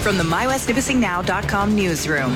From the MyWestNipissingNow.com newsroom,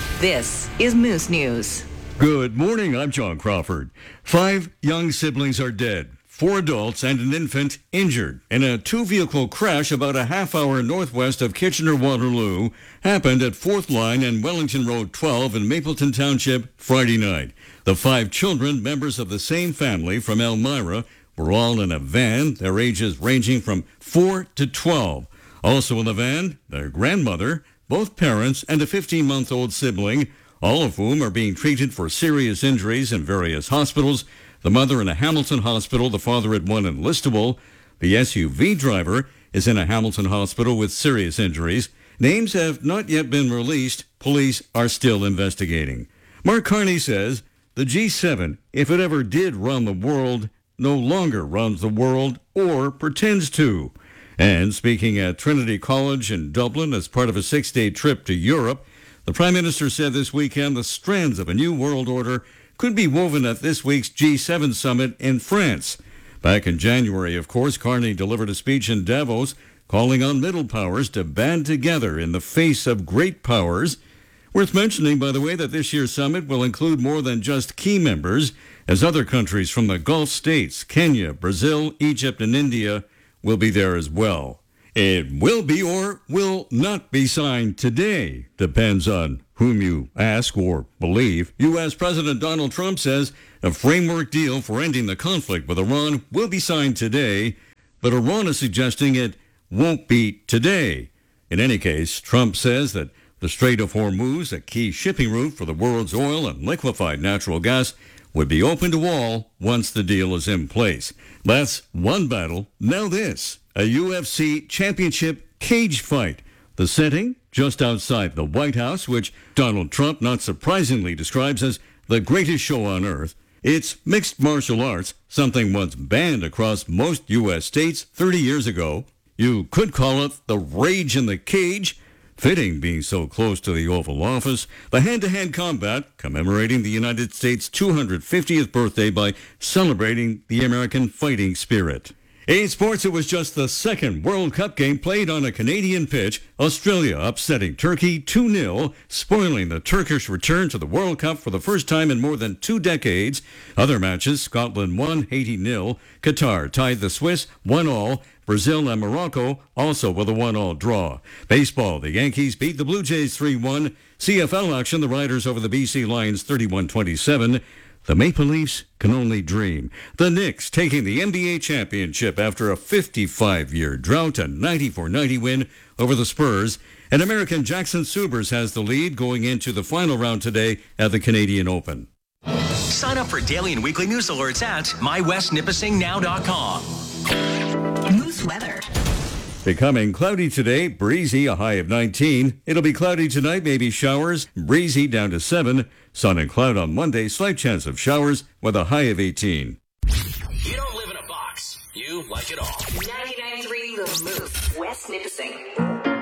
this is Moose News. Good morning, I'm John Crawford. 5 young siblings are dead, 4 adults and an infant injured in a 2-vehicle crash about a half hour northwest of Kitchener-Waterloo. Happened at 4th Line and Wellington Road 12 in Mapleton Township Friday night. The 5 children, members of the same family from Elmira, were all in a van, their ages ranging from 4 to 12. Also in the van, their grandmother, both parents, and a 15-month-old sibling, all of whom are being treated for serious injuries in various hospitals. The mother in a Hamilton hospital, the father at one in Listowel. The SUV driver is in a Hamilton hospital with serious injuries. Names have not yet been released. Police are still investigating. Mark Carney says the G7, if it ever did run the world, no longer runs the world or pretends to. And speaking at Trinity College in Dublin as part of a 6-day trip to Europe, the Prime Minister said this weekend the strands of a new world order could be woven at this week's G7 summit in France. Back in January, of course, Carney delivered a speech in Davos calling on middle powers to band together in the face of great powers. Worth mentioning, by the way, that this year's summit will include more than just key members, as other countries from the Gulf states, Kenya, Brazil, Egypt, and India will be there as well. It will be or will not be signed today. Depends on whom you ask or believe. U.S. President Donald Trump says a framework deal for ending the conflict with Iran will be signed today, but Iran is suggesting it won't be today. In any case, Trump says that the Strait of Hormuz, a key shipping route for the world's oil and liquefied natural gas, would be open to all once the deal is in place. That's one battle. Now this, a UFC championship cage fight. The setting just outside the White House, which Donald Trump not surprisingly describes as the greatest show on earth. It's mixed martial arts, something once banned across most U.S. states 30 years ago. You could call it the rage in the cage. Fitting being so close to the Oval Office, the hand-to-hand combat commemorating the United States' 250th birthday by celebrating the American fighting spirit. In sports, it was just the second World Cup game played on a Canadian pitch. Australia upsetting Turkey 2-0, spoiling the Turkish return to the World Cup for the first time in more than 2 decades. Other matches, Scotland won Haiti 0, Qatar tied the Swiss 1-1, Brazil and Morocco also with a 1-1 draw. Baseball, the Yankees beat the Blue Jays 3-1. CFL action, the Riders over the BC Lions 31-27. The Maple Leafs can only dream. The Knicks taking the NBA championship after a 55-year drought, a 94-90 win over the Spurs. And American Jackson Subers has the lead going into the final round today at the Canadian Open. Sign up for daily and weekly news alerts at MyWestNipissingNow.com. Moose weather. Becoming cloudy today, breezy, a high of 19. It'll be cloudy tonight, maybe showers, breezy down to 7. Sun and cloud on Monday, slight chance of showers with a high of 18. You don't live in a box. You like it all. 99.3 The Moose, West Nipissing.